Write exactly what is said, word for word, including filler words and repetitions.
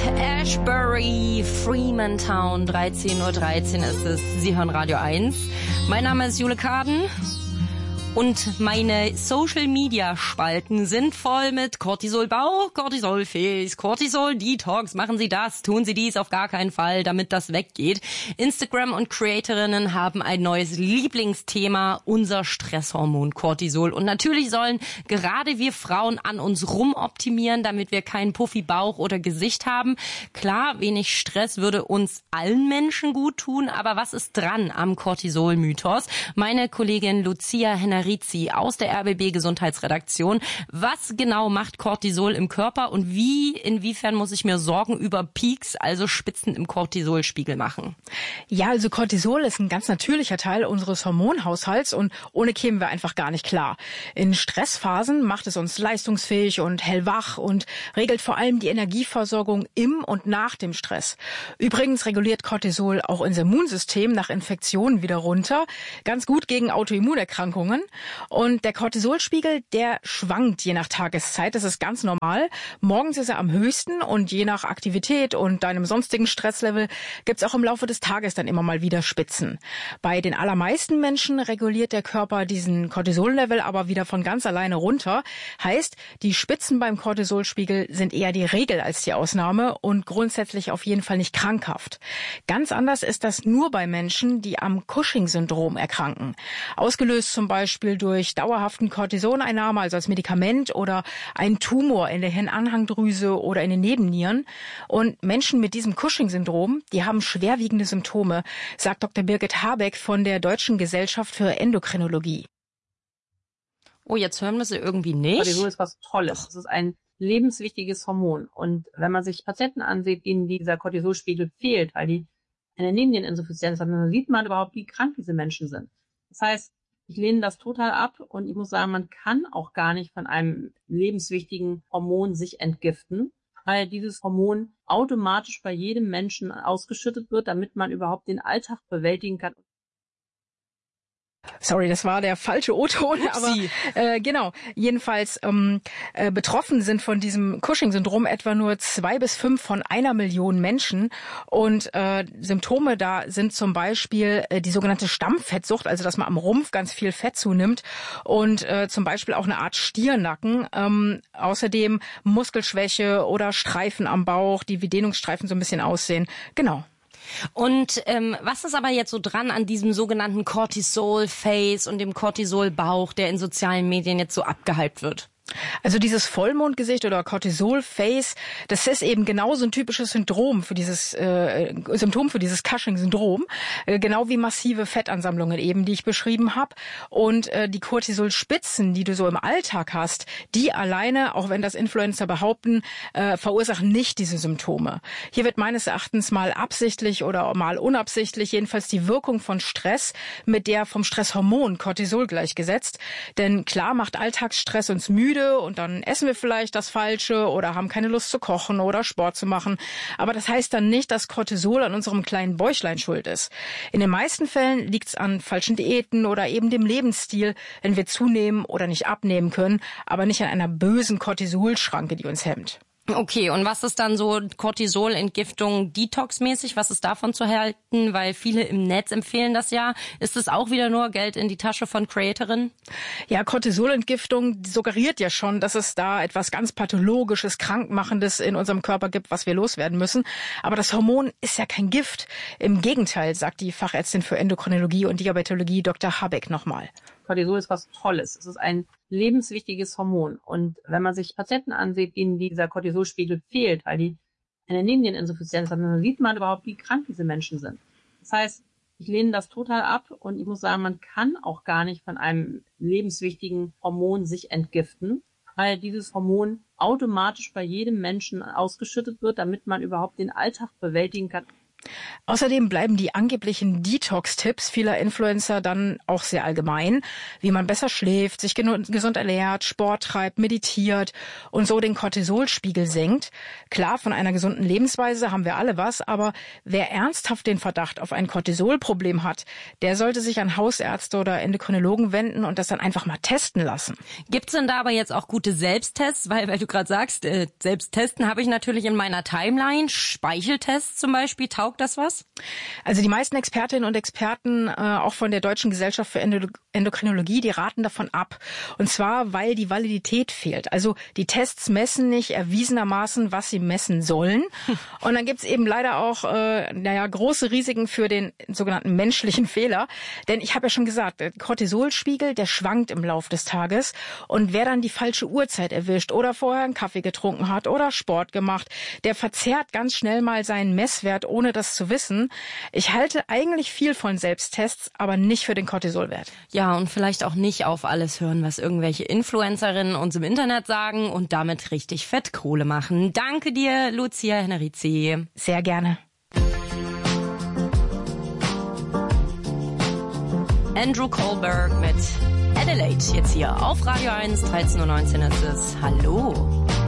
Ashbury, Freemantown, dreizehn Uhr dreizehn ist es. Sie hören Radio eins. Mein Name ist Jule Kaden. Und meine Social-Media-Spalten sind voll mit Cortisol-Bauch, Cortisol-Face, Cortisol-Detox. Machen Sie das, tun Sie dies auf gar keinen Fall, damit das weggeht. Instagram und Creatorinnen haben ein neues Lieblingsthema, unser Stresshormon Cortisol. Und natürlich sollen gerade wir Frauen an uns rumoptimieren, damit wir keinen Puffy-Bauch oder Gesicht haben. Klar, wenig Stress würde uns allen Menschen gut tun, aber was ist dran am Cortisol-Mythos? Meine Kollegin Lucia Henner aus der R B B Gesundheitsredaktion. Was genau macht Cortisol im Körper und wie, inwiefern muss ich mir Sorgen über Peaks, also Spitzen im Cortisolspiegel machen? Ja, also Cortisol ist ein ganz natürlicher Teil unseres Hormonhaushalts und ohne kämen wir einfach gar nicht klar. In Stressphasen macht es uns leistungsfähig und hellwach und regelt vor allem die Energieversorgung im und nach dem Stress. Übrigens reguliert Cortisol auch unser Immunsystem nach Infektionen wieder runter, ganz gut gegen Autoimmunerkrankungen. Und der Cortisolspiegel, der schwankt je nach Tageszeit. Das ist ganz normal. Morgens ist er am höchsten und je nach Aktivität und deinem sonstigen Stresslevel gibt es auch im Laufe des Tages dann immer mal wieder Spitzen. Bei den allermeisten Menschen reguliert der Körper diesen Cortisollevel aber wieder von ganz alleine runter. Heißt, die Spitzen beim Cortisolspiegel sind eher die Regel als die Ausnahme und grundsätzlich auf jeden Fall nicht krankhaft. Ganz anders ist das nur bei Menschen, die am Cushing-Syndrom erkranken. Ausgelöst zum Beispiel durch dauerhaften Cortisoneinnahme, also als Medikament oder ein Tumor in der Hirnanhangdrüse oder in den Nebennieren. Und Menschen mit diesem Cushing-Syndrom, die haben schwerwiegende Symptome, sagt Doktor Birgit Habeck von der Deutschen Gesellschaft für Endokrinologie. Oh, jetzt hören wir sie irgendwie nicht. Cortisol ist was Tolles. Es ist ein lebenswichtiges Hormon. Und wenn man sich Patienten ansieht, denen dieser Cortisolspiegel fehlt, weil die eine Nebenniereninsuffizienz haben, dann sieht man überhaupt, wie krank diese Menschen sind. Das heißt, ich lehne das total ab und ich muss sagen, man kann auch gar nicht von einem lebenswichtigen Hormon sich entgiften, weil dieses Hormon automatisch bei jedem Menschen ausgeschüttet wird, damit man überhaupt den Alltag bewältigen kann. Sorry, das war der falsche O-Ton, aber äh, genau. Jedenfalls ähm, äh, betroffen sind von diesem Cushing-Syndrom etwa nur zwei bis fünf von einer Million Menschen. Und äh, Symptome da sind zum Beispiel äh, die sogenannte Stammfettsucht, also dass man am Rumpf ganz viel Fett zunimmt und äh, zum Beispiel auch eine Art Stirnacken. Ähm, außerdem Muskelschwäche oder Streifen am Bauch, die wie Dehnungsstreifen so ein bisschen aussehen. Genau. Und ähm, was ist aber jetzt so dran an diesem sogenannten Cortisol-Face und dem Cortisol-Bauch, der in sozialen Medien jetzt so abgehypt wird? Also dieses Vollmondgesicht oder Cortisol-Face, das ist eben genauso ein typisches Syndrom für dieses äh, Symptom für dieses Cushing-Syndrom, äh, genau wie massive Fettansammlungen eben, die ich beschrieben habe. Und äh, die Cortisol-Spitzen, die du so im Alltag hast, die alleine, auch wenn das Influencer behaupten, äh, verursachen nicht diese Symptome. Hier wird meines Erachtens mal absichtlich oder mal unabsichtlich jedenfalls die Wirkung von Stress mit der vom Stresshormon Cortisol gleichgesetzt. Denn klar macht Alltagsstress uns müde, und dann essen wir vielleicht das Falsche oder haben keine Lust zu kochen oder Sport zu machen. Aber das heißt dann nicht, dass Cortisol an unserem kleinen Bäuchlein schuld ist. In den meisten Fällen liegt es an falschen Diäten oder eben dem Lebensstil, wenn wir zunehmen oder nicht abnehmen können, aber nicht an einer bösen Cortisolschranke, die uns hemmt. Okay, und was ist dann so Cortisol-Entgiftung detoxmäßig? Was ist davon zu halten? Weil viele im Netz empfehlen das ja. Ist es auch wieder nur Geld in die Tasche von Creatorinnen? Ja, Cortisolentgiftung suggeriert ja schon, dass es da etwas ganz Pathologisches, Krankmachendes in unserem Körper gibt, was wir loswerden müssen. Aber das Hormon ist ja kein Gift. Im Gegenteil, sagt die Fachärztin für Endokrinologie und Diabetologie Doktor Habeck nochmal. Cortisol ist was Tolles. Es ist ein lebenswichtiges Hormon. Und wenn man sich Patienten ansieht, denen dieser Cortisolspiegel fehlt, weil die eine Nebenniereninsuffizienz haben, dann sieht man überhaupt, wie krank diese Menschen sind. Das heißt, ich lehne das total ab und ich muss sagen, man kann auch gar nicht von einem lebenswichtigen Hormon sich entgiften, weil dieses Hormon automatisch bei jedem Menschen ausgeschüttet wird, damit man überhaupt den Alltag bewältigen kann. Außerdem bleiben die angeblichen Detox-Tipps vieler Influencer dann auch sehr allgemein, wie man besser schläft, sich gesund ernährt, Sport treibt, meditiert und so den Cortisolspiegel senkt. Klar, von einer gesunden Lebensweise haben wir alle was, aber wer ernsthaft den Verdacht auf ein Cortisolproblem hat, der sollte sich an Hausärzte oder Endokrinologen wenden und das dann einfach mal testen lassen. Gibt's denn da aber jetzt auch gute Selbsttests? Weil, weil du gerade sagst, äh, Selbsttesten habe ich natürlich in meiner Timeline. Speicheltests zum Beispiel, taugt das was? Also die meisten Expertinnen und Experten, äh, auch von der Deutschen Gesellschaft für Endo- Endokrinologie, die raten davon ab. Und zwar, weil die Validität fehlt. Also die Tests messen nicht erwiesenermaßen, was sie messen sollen. Und dann gibt's eben leider auch äh, naja, große Risiken für den sogenannten menschlichen Fehler. Denn ich habe ja schon gesagt, der Cortisolspiegel, der schwankt im Laufe des Tages. Und wer dann die falsche Uhrzeit erwischt oder vorher einen Kaffee getrunken hat oder Sport gemacht, der verzerrt ganz schnell mal seinen Messwert, ohne das zu wissen. Ich halte eigentlich viel von Selbsttests, aber nicht für den Cortisolwert. Ja, und vielleicht auch nicht auf alles hören, was irgendwelche Influencerinnen uns im Internet sagen und damit richtig Fettkohle machen. Danke dir, Lucia Henrizi. Sehr gerne. Andrew Kohlberg mit Adelaide jetzt hier auf Radio eins, dreizehn Uhr neunzehn ist es. Hallo.